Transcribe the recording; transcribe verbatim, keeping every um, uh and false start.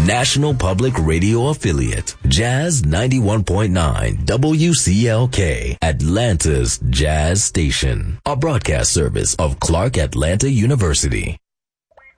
National Public Radio affiliate, Jazz ninety-one point nine W C L K, Atlanta's Jazz Station, a broadcast service of Clark Atlanta University.